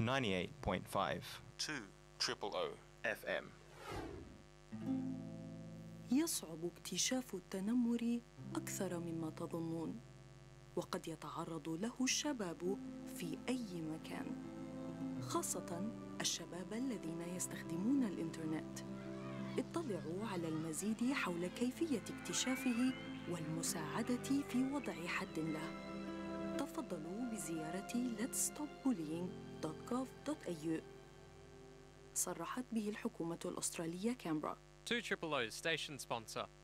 98.5 200 FM. يصعب اكتشاف التنمر أكثر مما تظنون، وقد يتعرض له الشباب في أي مكان، خاصة الشباب الذين يستخدمون الإنترنت. اطلعوا على المزيد حول كيفية اكتشافه والمساعدة في وضع حد له. تفضلوا بزيارة letsstopbullying.gov.au. صرحت به الحكومة الأسترالية كامبرا. 200 station sponsor.